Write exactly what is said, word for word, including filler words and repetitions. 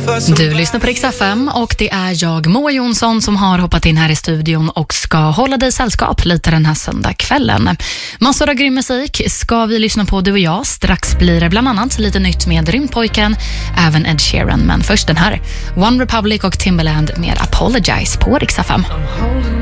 Du lyssnar på Rix F M och det är jag, Moa Jonsson, som har hoppat in här i studion och ska hålla dig sällskap lite den här söndagskvällen. Massor av grym musik ska vi lyssna på, du och jag. Strax blir det bland annat lite nytt med Rymdpojken, även Ed Sheeran. Men först den här, One Republic och Timbaland med Apologize på Rix F M.